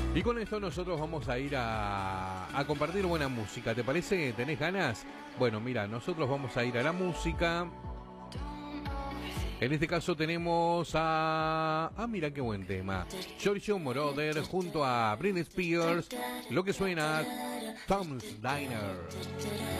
Y con esto nosotros vamos a ir a compartir buena música. ¿Te parece? ¿Tenés ganas? Bueno, mira, nosotros vamos a ir a la música. En este caso tenemos a... mira qué buen tema. Giorgio Moroder junto a Britney Spears. Lo que suena Tom's Diner.